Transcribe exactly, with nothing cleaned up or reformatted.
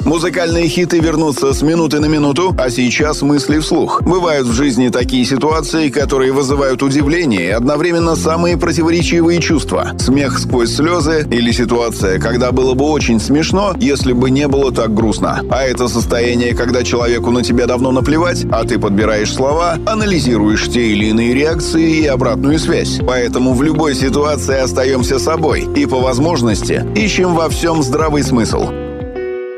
Музыкальные хиты вернутся с минуты на минуту, а сейчас мысли вслух. Бывают в жизни такие ситуации, которые вызывают удивление и одновременно самые противоречивые чувства. Смех сквозь слезы или ситуация, когда было бы очень смешно, если бы не было так грустно. А это состояние, когда человеку на тебя давно наплевать, а ты подбираешь слова, анализируешь те или иные реакции и обратную связь. Поэтому в любой ситуации остаемся собой и, по возможности, ищем во всем здравый смысл.